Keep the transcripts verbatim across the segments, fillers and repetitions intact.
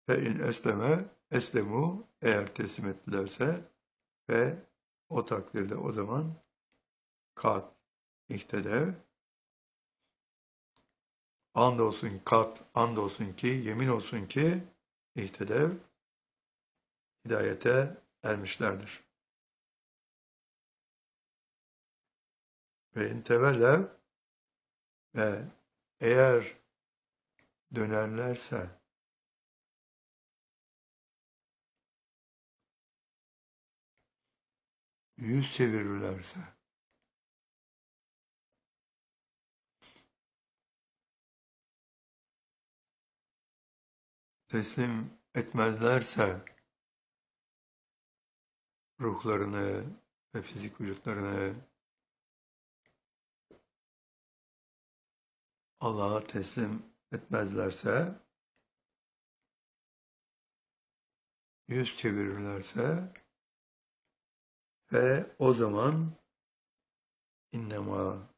Fe in esleme eslemu, eğer teslim ettilerse, ve o takdirde o zaman kat ihtedev, andolsun kat, andolsun ki, yemin olsun ki ihtedev, hidayete ermişlerdir. Ve in tevellev, ve eğer dönerlerse, yüz çevirirlerse, teslim etmezlerse ruhlarını ve fizik vücutlarını Allah'a teslim etmezlerse, yüz çevirirlerse, ve o zaman innema,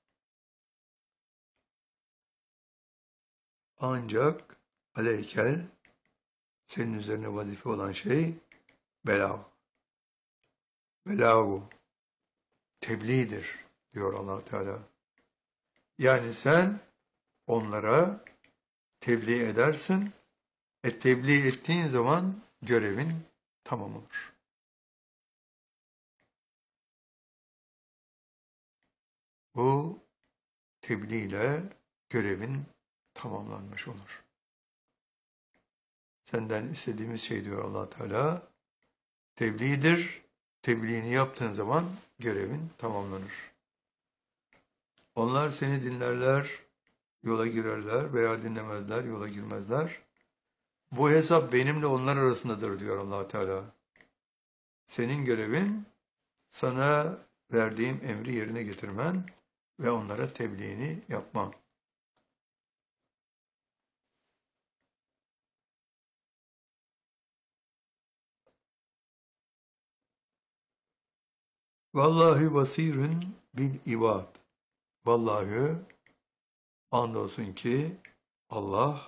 ancak aleykel, senin üzerine vazife olan şey belag. Belagu, tebliğdir diyor Allah Teala. Yani sen onlara tebliğ edersin. E tebliğ ettiğin zaman görevin tamam olur. Bu tebliğ ile görevin tamamlanmış olur. Senden istediğimiz şey diyor Allah Teala, tebliğdir. Tebliğini yaptığın zaman görevin tamamlanır. Onlar seni dinlerler, yola girerler veya dinlemezler, yola girmezler. Bu hesap benimle onlar arasındadır diyor Allah Teala. Senin görevin sana verdiğim emri yerine getirmen ve onlara tebliğini yapman. Vallahi basirün bil ibad. Vallahi andolsun ki Allah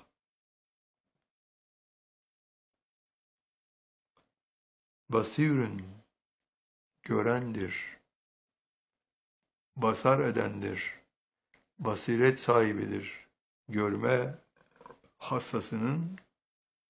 basirün, görendir, basar edendir, basiret sahibidir, görme hassasının